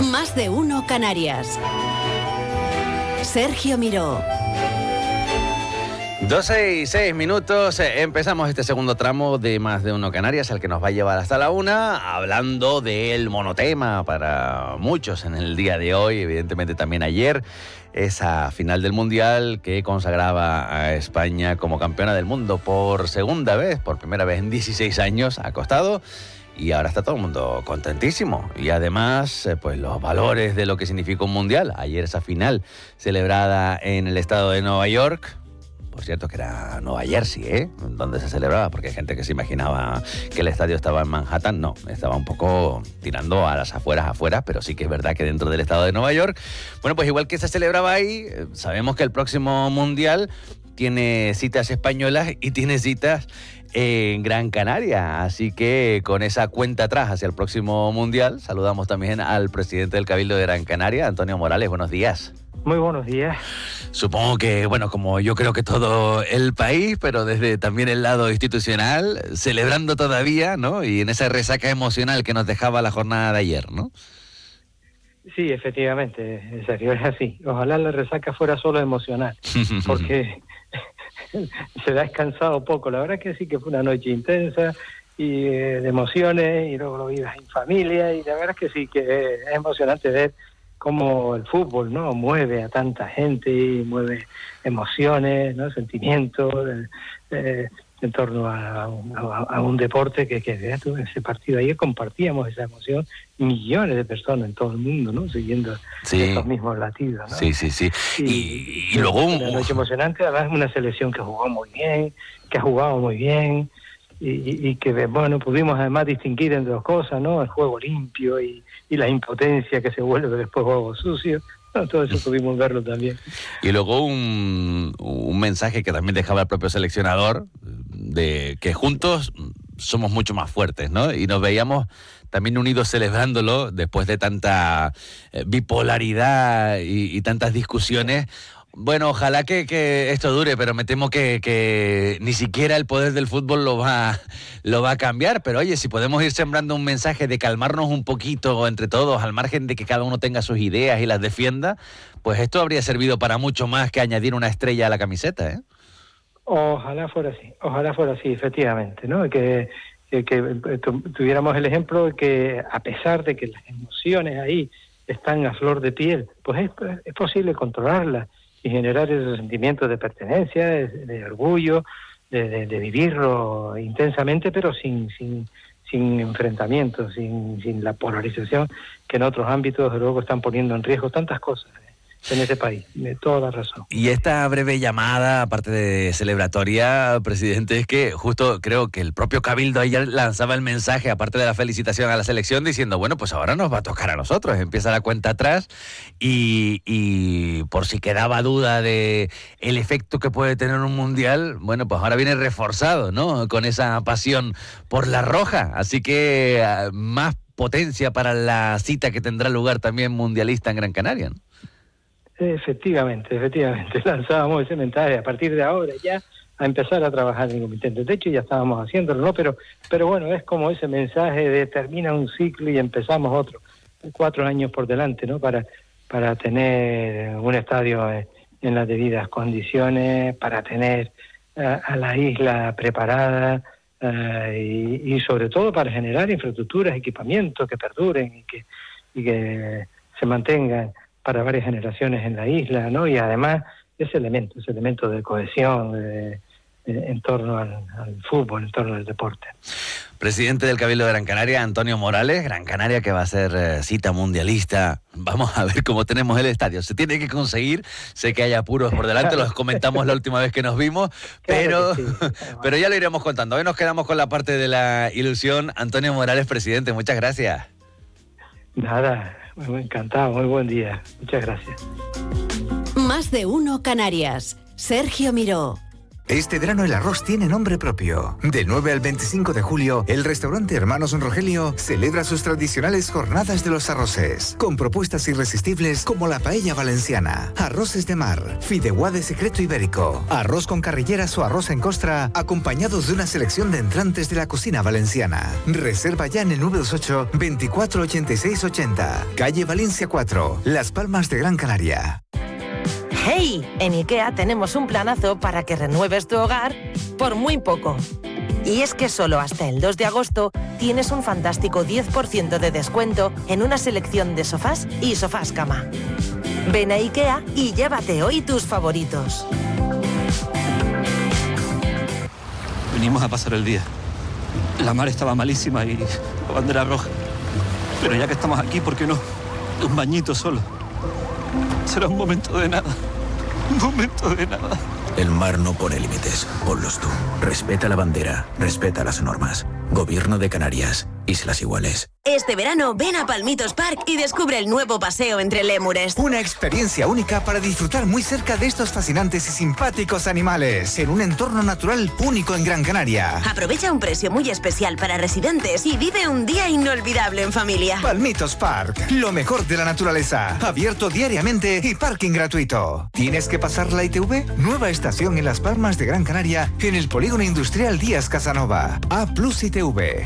Más de uno Canarias. Sergio Miró. 12:06. Empezamos este segundo tramo de Más de uno Canarias, el que nos va a llevar hasta la 1, hablando del monotema para muchos en el día de hoy, evidentemente también ayer, esa final del Mundial que consagraba a España como campeona del mundo por segunda vez, por primera vez en 16 años, ha costado. Y ahora está todo el mundo contentísimo. Y además, pues los valores de lo que significa un mundial. Ayer esa final celebrada en el estado de Nueva York. Por cierto que era Nueva Jersey, donde se celebraba, porque hay gente que se imaginaba que el estadio estaba en Manhattan. No, estaba un poco tirando a las afueras, pero sí que es verdad que dentro del estado de Nueva York. Bueno, pues igual que se celebraba ahí, sabemos que el próximo mundial tiene citas españolas y tiene citas en Gran Canaria, así que con esa cuenta atrás hacia el próximo Mundial, saludamos también al presidente del Cabildo de Gran Canaria, Antonio Morales. Buenos días. Muy buenos días. Supongo que, bueno, como yo creo que todo el país, pero desde también el lado institucional, celebrando todavía, ¿no? Y en esa resaca emocional que nos dejaba la jornada de ayer, ¿no? Sí, efectivamente, en serio, es así. Ojalá la resaca fuera solo emocional, porque se ha descansado poco. La verdad que sí que fue una noche intensa y de emociones, y luego lo vivas en familia, y la verdad que sí que es emocionante ver cómo el fútbol, ¿no?, mueve a tanta gente y mueve emociones, ¿no?, sentimientos en torno a un deporte que en ese partido ayer compartíamos esa emoción millones de personas en todo el mundo, ¿no?, siguiendo esos mismos latidos, ¿no? Sí. Y luego una noche emocionante, además una selección que jugó muy bien, que ha jugado muy bien, y que, bueno, pudimos además distinguir entre dos cosas, ¿no?, el juego limpio y la impotencia que se vuelve después juego sucio. No, todo eso pudimos verlo también. Y luego un mensaje que también dejaba el propio seleccionador, de que juntos somos mucho más fuertes, ¿no? Y nos veíamos también unidos celebrándolo después de tanta bipolaridad y tantas discusiones. Bueno, ojalá que esto dure, pero me temo que ni siquiera el poder del fútbol lo va a cambiar. Pero oye, si podemos ir sembrando un mensaje de calmarnos un poquito entre todos, al margen de que cada uno tenga sus ideas y las defienda, pues esto habría servido para mucho más que añadir una estrella a la camiseta, ¿eh? Ojalá fuera así, efectivamente, ¿no? Que tuviéramos el ejemplo de que, a pesar de que las emociones ahí están a flor de piel, pues es posible controlarlas y generar esos sentimientos de pertenencia, de orgullo, de vivirlo intensamente, pero sin enfrentamientos, sin la polarización que en otros ámbitos, de luego, están poniendo en riesgo tantas cosas en ese país. De toda la razón. Y esta breve llamada, aparte de celebratoria, presidente, es que justo creo que el propio Cabildo ayer lanzaba el mensaje, aparte de la felicitación a la selección, diciendo, bueno, pues ahora nos va a tocar a nosotros, empieza la cuenta atrás, y por si quedaba duda de el efecto que puede tener un mundial, bueno, pues ahora viene reforzado, ¿no?, con esa pasión por la roja, así que más potencia para la cita que tendrá lugar también mundialista en Gran Canaria, ¿no? Efectivamente, lanzábamos ese mensaje, a partir de ahora ya a empezar a trabajar en el comité. De hecho ya estábamos haciéndolo, ¿no? Pero bueno, es como ese mensaje de termina un ciclo y empezamos otro, 4 años por delante, ¿no?, para tener un estadio en las debidas condiciones, para tener a la isla preparada, y sobre todo para generar infraestructuras, equipamientos que perduren y que se mantengan para varias generaciones en la isla, ¿no? Y además ese elemento de cohesión en torno al fútbol, en torno al deporte. Presidente del Cabildo de Gran Canaria, Antonio Morales. Gran Canaria, que va a ser cita mundialista. Vamos a ver cómo tenemos el estadio. Se tiene que conseguir. Sé que hay apuros por delante, los comentamos la última vez que nos vimos, pero, claro que sí. Pero ya lo iremos contando. Hoy nos quedamos con la parte de la ilusión. Antonio Morales, presidente, muchas gracias. Nada, muy encantado, muy buen día. Muchas gracias. Más de uno Canarias. Sergio Miró. Este verano el arroz tiene nombre propio. Del 9 al 25 de julio, el restaurante Hermanos Rogelio celebra sus tradicionales jornadas de los arroces, con propuestas irresistibles como la paella valenciana, arroces de mar, fideuá de secreto ibérico, arroz con carrilleras o arroz en costra, acompañados de una selección de entrantes de la cocina valenciana. Reserva ya en el 928 24 86 80, calle Valencia 4, Las Palmas de Gran Canaria. ¡Hey! En IKEA tenemos un planazo para que renueves tu hogar por muy poco. Y es que solo hasta el 2 de agosto tienes un fantástico 10% de descuento en una selección de sofás y sofás cama. Ven a IKEA y llévate hoy tus favoritos. Venimos a pasar el día. La mar estaba malísima y la bandera roja. Pero ya que estamos aquí, ¿por qué no? Un bañito solo. Será un momento de nada. Un momento de nada. El mar no pone límites, ponlos tú. Respeta la bandera, respeta las normas. Gobierno de Canarias, Islas Iguales. Este verano ven a Palmitos Park y descubre el nuevo paseo entre lémures. Una experiencia única para disfrutar muy cerca de estos fascinantes y simpáticos animales, en un entorno natural único en Gran Canaria. Aprovecha un precio muy especial para residentes y vive un día inolvidable en familia. Palmitos Park, lo mejor de la naturaleza, abierto diariamente y parking gratuito. ¿Tienes que pasar la ITV? Nueva estación en Las Palmas de Gran Canaria, en el Polígono Industrial Díaz Casanova. A+ ITV.